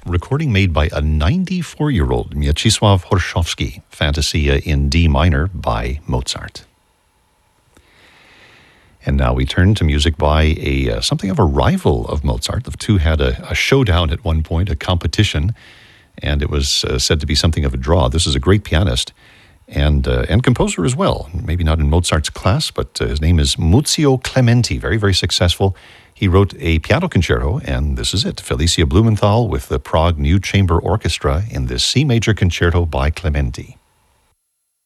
recording made by a 94-year-old Mieczysław Horszowski, Fantasia in D minor by Mozart. And now we turn to music by something of a rival of Mozart. The two had a showdown at one point, a competition, and it was said to be something of a draw. This is a great pianist and composer as well. Maybe not in Mozart's class, but his name is Muzio Clementi. Very, very successful. He wrote a piano concerto, and this is it. Felicia Blumenthal with the Prague New Chamber Orchestra in this C major concerto by Clementi.